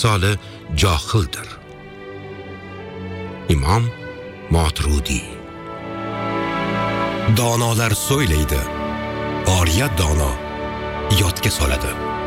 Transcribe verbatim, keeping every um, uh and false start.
misoli johildir. Imom Moturudi. Donolar so'ylaydi, oriyat dono yodga soladi.